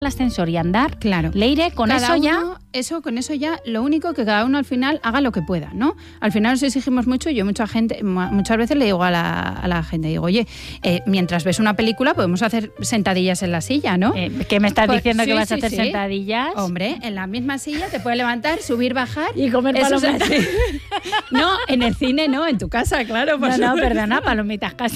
ascensor y andar, claro. Leire, con eso ya, lo único que cada uno al final haga lo que pueda, ¿no? Al final nos exigimos mucho y yo muchas veces le digo a la gente, digo, oye, mientras ves una película podemos hacer sentadillas en la silla, ¿no? ¿Qué me estás diciendo que vas a hacer sentadillas? Hombre, en la misma silla te puedes levantar, subir, bajar. Y comer palomitas. No, en el cine no, en tu casa, claro. No, perdona, palomitas casi.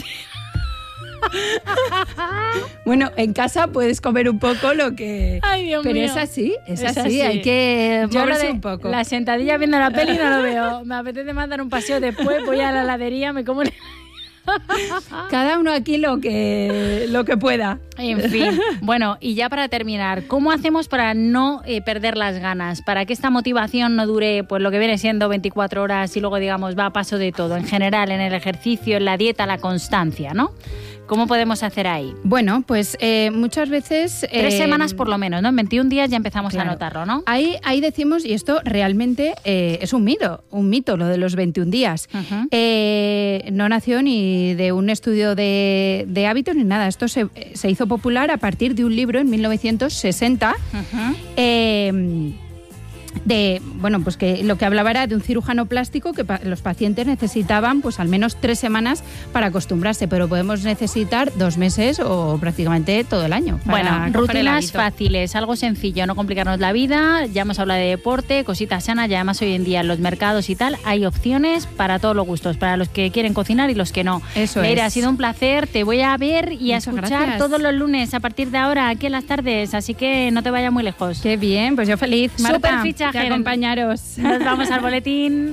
Bueno, en casa puedes comer un poco lo que... Ay, Dios pero mío. es así, hay que moverse un poco. La sentadilla viendo la peli no lo veo. Me apetece más dar un paseo después, voy a la heladería, me como... Cada uno aquí lo que pueda. En fin, bueno, y ya para terminar, ¿cómo hacemos para no perder las ganas? Para que esta motivación no dure, pues lo que viene siendo 24 horas y luego, digamos, va a paso de todo. En general, en el ejercicio, en la dieta, la constancia, ¿no? ¿Cómo podemos hacer ahí? Bueno, pues muchas veces... 3 semanas por lo menos, ¿no? En 21 días ya empezamos a notarlo, ¿no? Ahí decimos, y esto realmente es un mito lo de los 21 días. Uh-huh. No nació ni de un estudio de hábitos ni nada. Esto se hizo popular a partir de un libro en 1960. Uh-huh. Pues que lo que hablaba era de un cirujano plástico que los pacientes necesitaban pues al menos 3 semanas para acostumbrarse, pero podemos necesitar 2 meses o prácticamente todo el año. Bueno, rutinas fáciles, algo sencillo, no complicarnos la vida. Ya hemos hablado de deporte, cositas sanas, y además hoy en día en los mercados y tal hay opciones para todos los gustos, para los que quieren cocinar y los que no. Eso Leire, es. ha sido un placer, te voy a ver y Muchas a escuchar gracias. todos los lunes a partir de ahora aquí en las tardes, así que no te vayas muy lejos. Qué bien, pues yo feliz, Marta, Súper fichaje. de acompañaros. Nos vamos al boletín.